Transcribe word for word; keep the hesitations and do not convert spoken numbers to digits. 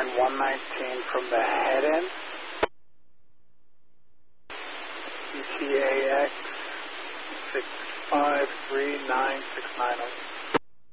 line one nineteen from the head end. E T A X six five three nine six nine zero.